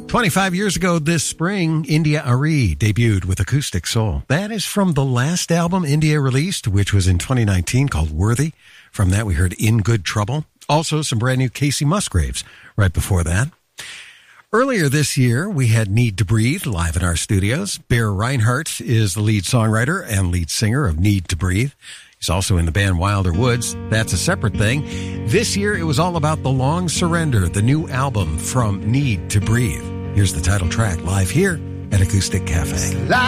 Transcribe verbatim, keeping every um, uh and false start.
twenty-five years ago this spring, India Arie debuted with Acoustic Soul. That is from the last album India released, which was in twenty nineteen, called Worthy. From that, we heard In Good Trouble. Also, some brand new Casey Musgraves right before that. Earlier this year, we had Need to Breathe live in our studios. Bear Reinhardt is the lead songwriter and lead singer of Need to Breathe. He's also in the band Wilder Woods. That's a separate thing. This year, it was all about The Long Surrender, the new album from Need to Breathe. Here's the title track live here at Acoustic Cafe.